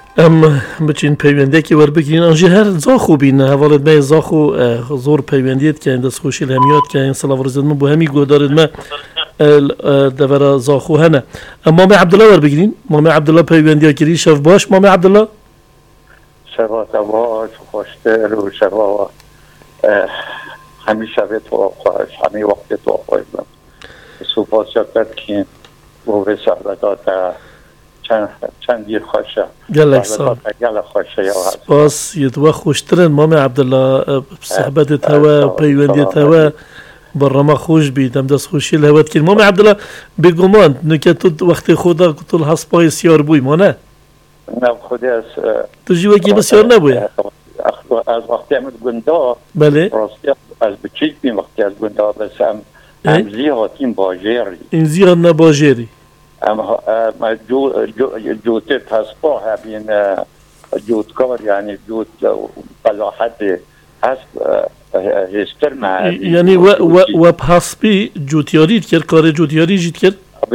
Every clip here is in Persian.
ام بچین پیونده که ور بگیرین آنجی هر زاخو بین حوالت ما زاخو زور پیوندیت که این دست خوشیل همیات که این صلاح ورزد من بو همی گودارد ما دورا زاخو هنه مامي عبدالله ور بگیرین مامي عبدالله پیوندی کری شف باش مامي عبدالله شبا باش خوشتر و شبا همیشه به تو خواهش همه وقت تو خواهش سپاس جدت که و به صحبتات چندی خوشه گلک سال سپاس یدوا خوشترن مامي عبدالله صحبتت هوا پیوندیت هوا برنامه خوش بید هم دست خوشی لحوت کن مامي عبدالله بگمان نکه تو وقت خودا کتول حسبای سیار بوی ما نه؟ نه خودی از تو جیوه که بسیار نبویه؟ از وقتی همید گنده بله راستی از بچیک بیم وقتی از گنده بس هم زیهاتیم باجری این زیهات نباجری اما جوتت حسبا همین جوتکار یعنی جوت بلاحت حسب هستر معه یعنی و حسبی جوتیاریت کرد کار جوتیاری جید کرد؟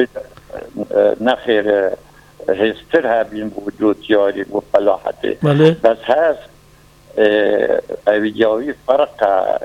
نخیر هستر همین جوتیاری و بلاحت بله بس هست اویجاوی فرق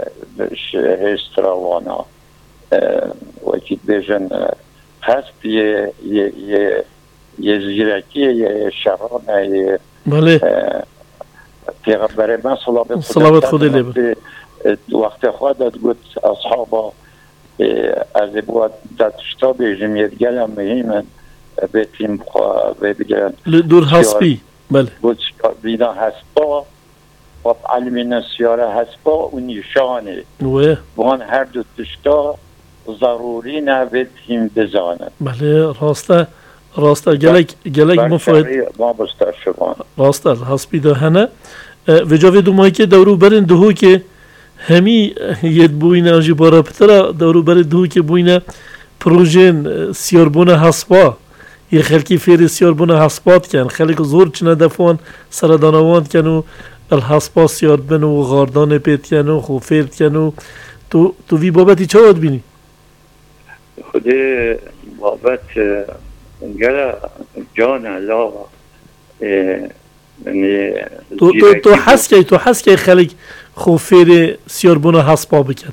هستروانا وکید بیشن حسب یه زیرکی یه شرانه یه بله پیغمبر من صلوات خودی لبه وقت خودت گفت اصحابا از بود دادشتا بیشم یدگلم مهیمن بیتیم بگیرن دور حسبی بله بود بینا حسبا و علمین سیاره حسبا و نشانه وان هر دو تشتا ضروری نبید هم بزانن بله راسته گلک مفاید ما بستر شما راسته حسبی ده هنه و جاوی دو ماهی که دورو برین دهو که همی ید بوینه آنجی بارا پتره دورو برین دهو که بوینه پروژین سیاربون حسبا یه خلکی فیر سیاربون حسبات کن خلک زور چنه دفعان سردانوان کن و الحسبا سیاربون و غاردان پیت کن و خوفیرد کن و تو وی بابتی چه واد بینی؟ خودی بابت گره جان الله تو حس که خلق خوفیر سیاربون حسبا بکد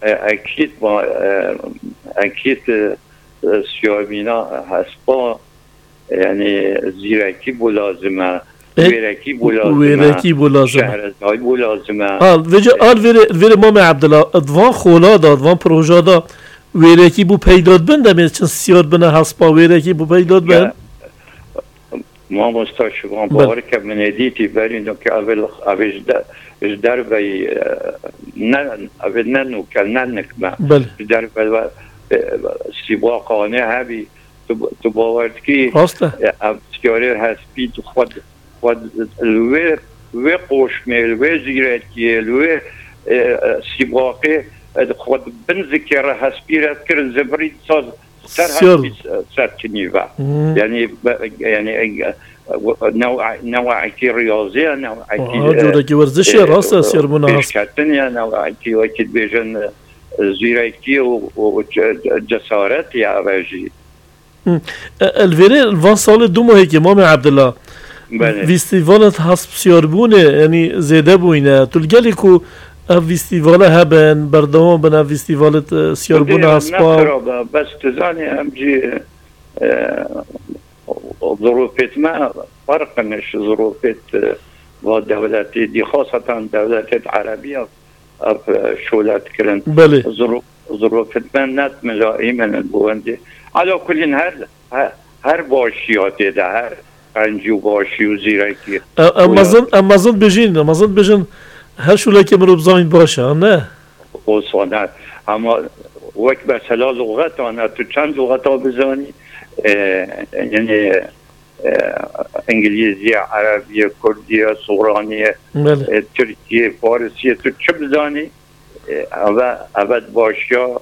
اکید سیاربینا حسبا یعنی زیرکی بلازمه ویرکی بلازمه شهرزایی بلازمه ویر مام عبدالله ادوان خولا دا ادوان پروژه دا ویرکی بو پیداد بند همیز چند سیاربون حسبا ویرکی بو پیداد بند ما مستشفیان باور که من دیتی بریم که اول در بی اول ننو کل ننکم در بی سیباقانه هبی تو باور کی سیاری هستی تو خود الوی قوشمه الوی زیرتی الوی سیباقی خود بنذکر هستی رد کرد زبرید ساز سر کنیوه یعنی نوعی رياضية نوعی جورکی ورزشی راسته سیاربون هست نوعی وقتی بیشن زیرکی و جسارت یا وجی الویره الوان سال دو ماهی که مام عبدالله ویستیوالت حسب سیاربونه یعنی زیده بوینه تلگلی که فيستيفال هبن بردوام بنا فيستيفالت سياربونا هسبا بس تزاني همجي ظروفت ما فرق مش ظروفت والدولتي دي خاصة دولتات عربية شولات كرن بله ظروفت ما نت ملائمة البوندي على كل هر باشياتي ده هر انجو باشي وزيركي امازون بجين هر شو لكن مرو بزاين باشا نه وصانا اما وقت مثلا لغت انا تو چند لغت ها بزانی یعنی انگلیزی عربی کردی سورانی ترکیه فارسی تو چه بزانی اول باشا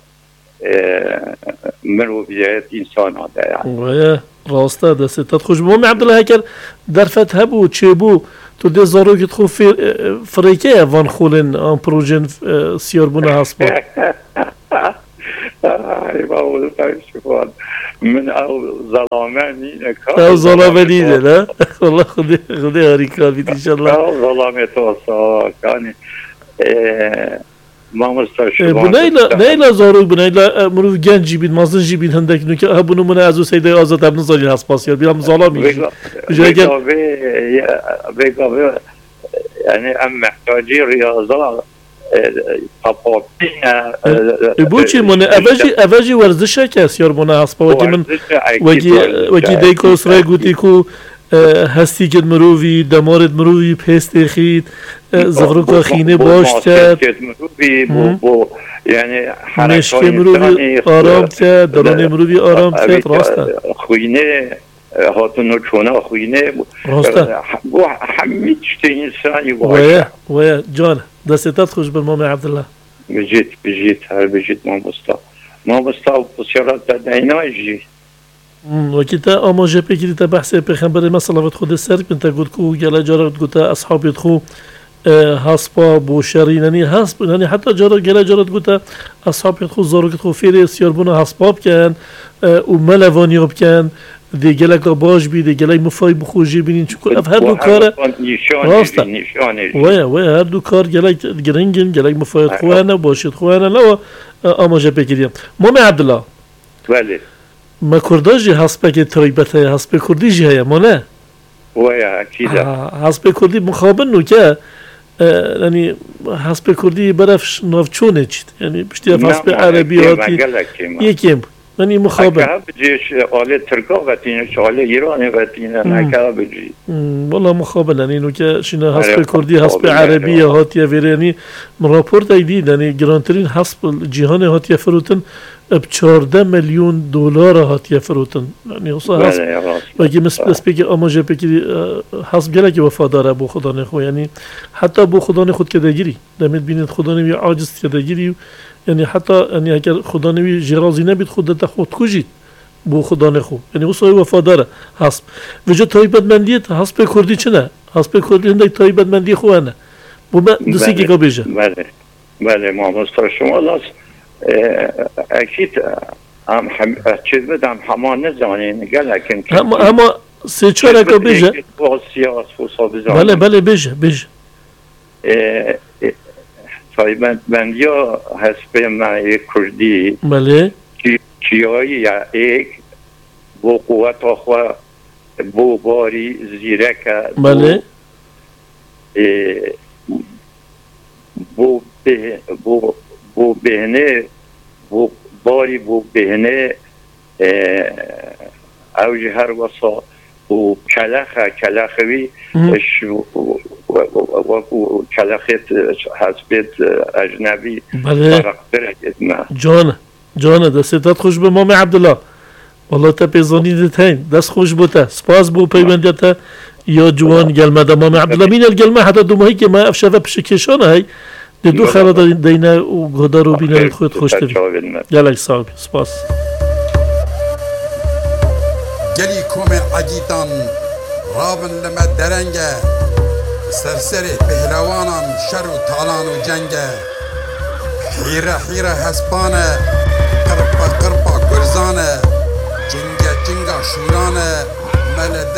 مروبیت انسان ها ده راسته دستت خوش مام عبدالله هکر در فتح بو چه بو تو ده زارو که تخو فریکه وان خولن آن پروژن سیاربونه هست با ای باول فرشوان من او ظلامانی او ظلامانی نه والله خدي هاريكا بيت ان شاء الله او ظلامت وصا كان ما مستشفى بنيلا زاروك بنيلا مروف جنجي بين مازن جيبين هندك نك هبونو من ازو سيده ازات ابن زالي هاسباسيال بيام ظلامي بيقا يعني ام محتاجي رياضه طبابين بوچی من اوجی ورزشه که سیار من هاسپا وکی من وکی دیکوس رای گوتی کو هستی که مروی دمارت مروی پست خید زغروکا خینه باش کرد یعنی مشک مروی آرام کرد دران مروی آرام کرد راسته خوینه هاتونو چونه خوینه راسته همه چیز انسانی باشه ویا جان دستت خوش بالمام عبدالله بجيت ما مصطفى بسيارات تدعينا يجي وكتا اما جابي كي تبحث بخبر ما صلوات خود السر كنت قلت كو جلا جارت قلت اصحابي تخو هاسبا بوشرين يعني هاسب يعني حتى جلا جارت قلت اصحابي تخو زارك تخو فيري سياربونا هاسباب كان وملافانيوب كان دي جلك باش بي دي جلك مفاي بخوجي بينين شو اف هر دو كار راستا ويا هر دو كار جلك جرينجن جلك مفاي خوانا باشد خوانا لا اما جابي كده مامي عبد الله بله ما كرداجي هاسبك تايبته هاسبك كرديجي هيا مو ويا اكيد هاسبك كردي مخابن نو كه يعني هاسبك كردي برفش نافچونه چيت يعني بشتي هاسبك عربي هاتي يكيم يعني مخابن بجيش آله تركا وتينش آله إيران وتينه نكا بجي والله مخابن يعني إنه كشنا حسب كردي حسب عربية هاتيا فيراني من رابورت أيدي يعني جرانترين حسب الجهان هاتيا فروتن ب14 مليون دلار هاتيا فروتن يعني وصل حسب باقي بس بيجي أما جا بيجي حسب جلك وفادار أبو خدا نخو يعني حتى أبو خدا نخود كده جري دمت بينت خدا نبي عاجز كده جري يعني حتى يعني اگر خدا نبی جرازی نبید خودت خود کجید بو خدا نخو يعني وصل وفاداره حسب وجه تایبت مندیت حسب کردی چنه حسب کردی هندک تایبت مندی خو انا بو ما دسی کی گبیجه بله ما مستر شما لاس اكيد ام چیز بدم همان نزانین لكن اما سه چهار گبیجه بله بیجه تایبت بندیا حسب معنی کردی بله چیایی یا ایک بو قوت آخوا بو باری زیرک بله بو بهنه بو باری بو بهنه اوجه هر وصا بو کلخوی و کلخت حسبت اجنبی فرق برگد جانه دستت خوش به مام عبدالله والله تا پیزانی دتین دست خوش بوده سپاس بو پیوندیت یا جوان گلمه مام عبدالله مین الگلمه حتی دو ماهی که ما افشفه پشکشانه های دو خراد دینه و گهدار و بینه خود خوش تبی گلک صاحبی سپاس گلی کومن عجیتان رابن لما درنگه سرسره پهلوانان شر و تالان و جنگه حیره هسپانه قرپا گرزانه جنگه شورانه مل